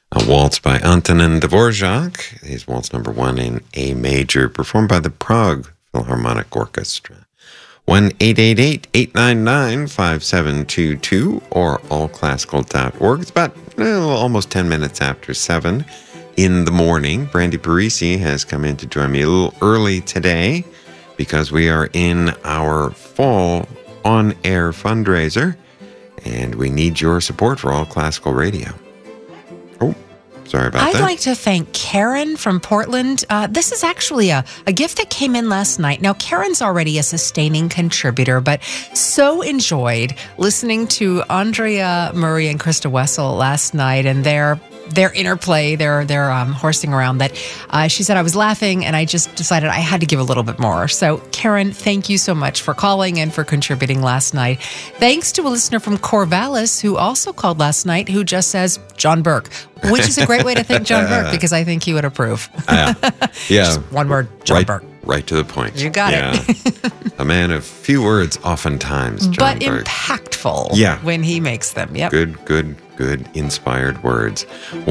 A waltz by Antonin Dvorak. He's waltz number 1 in A major, performed by the Prague Philharmonic Orchestra. 1-888-899-5722 or allclassical.org. It's about almost 10 minutes after 7 in the morning. Brandy Parisi has come in to join me a little early today because we are in our fall on-air fundraiser, and we need your support for All Classical Radio. Oh, sorry about that. I'd like to thank Karen from Portland. This is actually a gift that came in last night. Now, Karen's already a sustaining contributor, but so enjoyed listening to Andrea Murray and Krista Wessel last night and their interplay, their horsing around, that she said I was laughing and I just decided I had to give a little bit more. So Karen, thank you so much for calling and for contributing last night. Thanks to a listener from Corvallis who also called last night, who just says John Burke, which is a great way to thank John Burke because I think he would approve. Yeah. Just one word, John Burke. Right to the point. You got it. A man of few words oftentimes, John but Burke. Impactful when he makes them. Yep. Good inspired words.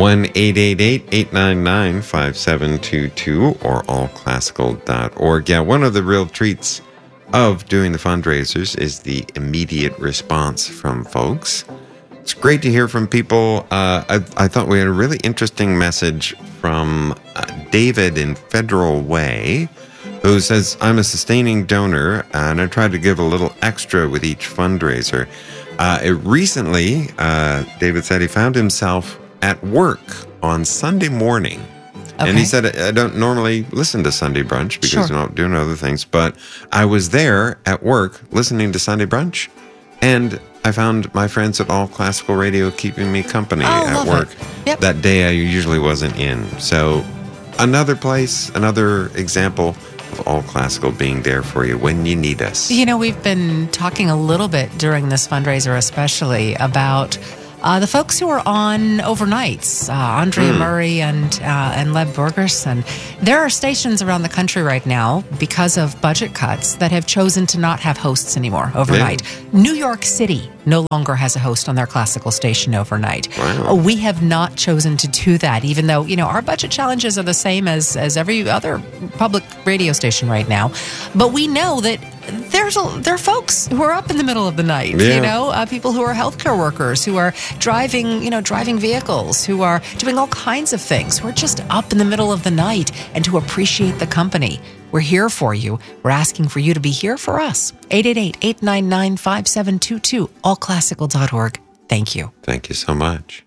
1-888-899-5722 or allclassical.org. Yeah, one of the real treats of doing the fundraisers is the immediate response from folks. It's great to hear from people. I thought we had a really interesting message from David in Federal Way, who says, I'm a sustaining donor, and I try to give a little extra with each fundraiser. Recently, David said he found himself at work on Sunday morning. Okay. And he said, I don't normally listen to Sunday Brunch because I'm doing other things, but I was there at work listening to Sunday Brunch, and I found my friends at All Classical Radio keeping me company at work. Yep. That day I usually wasn't in. So another place, another example of All Classical being there for you when you need us. You know, we've been talking a little bit during this fundraiser especially about the folks who are on overnights, Andrea Murray and Lev Borgerson. There are stations around the country right now, because of budget cuts, that have chosen to not have hosts anymore overnight. Yeah. New York City no longer has a host on their classical station overnight. Wow. We have not chosen to do that, even though, you know, our budget challenges are the same as every other public radio station right now. But we know that there are folks who are up in the middle of the night, you know, people who are healthcare workers, who are driving vehicles, who are doing all kinds of things, who are just up in the middle of the night, and to appreciate the company. We're here for you. We're asking for you to be here for us. 888-899-5722, allclassical.org. Thank you. Thank you so much.